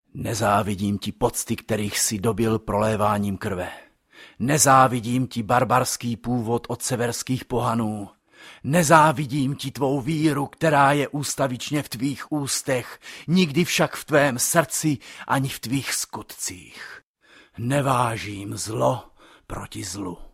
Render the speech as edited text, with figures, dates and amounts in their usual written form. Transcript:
Nezávidím ti pocty, kterých si dobil proléváním krve. Nezávidím ti barbarský původ od severských pohanů. Nezávidím ti tvou víru, která je ústavičně v tvých ústech, nikdy však v tvém srdci ani v tvých skutcích. Nevážím zlo proti zlu.